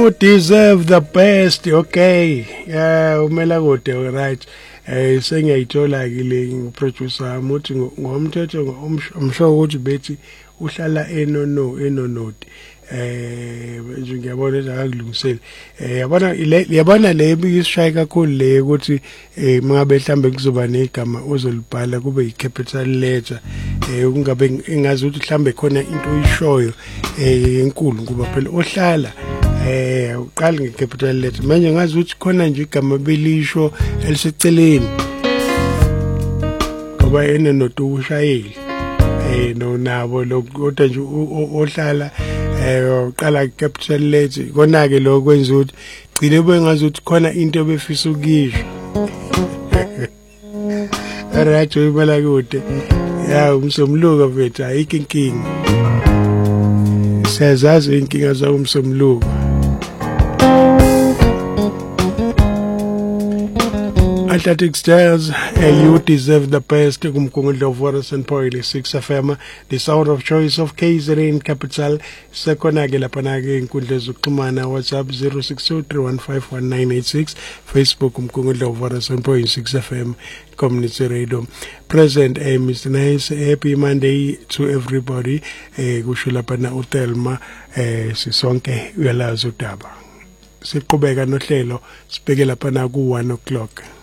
You deserve the best. Okay. Yeah, umela kude right. Sengiyayithola ke le producer wami uthi ngomthetho umsho ukuthi bethi uhlala enonoti. Nje ngiyabona ukuthi akakulungiseli. Yabona le bishaye kakhulu le ukuthi mangabe mhlambe kuzoba negama ozolibhala kube i-capital letter. Kungabe engazi ukuthi mhlambe khona into oyishoyo enkulu kuba phela ohlala uqala nge-capital letter manje ngazi ukuthi khona nje igama belisho eliseceleni ngoba enenoto ushayeli no nabo lokho nje ohlala uqala capital letter kona ke lokho kwenza ukuthi gcine bengazi ukuthi khona into befisa ukisho arajo imala kude ya umsomluka mfethu ayikho inkinga siyazazi inkinga za umsomluka Atlantic Stars, you deserve the best. Kumkungudla of Warrison Point 6 FM, the sound of choice of KZN Capital. Sekona ke lapanake inkundla zokuxhumana WhatsApp 0623151986, Facebook kumkungudla of Warrison Point 6 FM Community Radio. Present Mr. Nice, happy Monday to everybody. Kusho lapana uThelma sisonke uyalazi udaba. Siqhubeka nohlelo sibheke lapha ku 1 o'clock.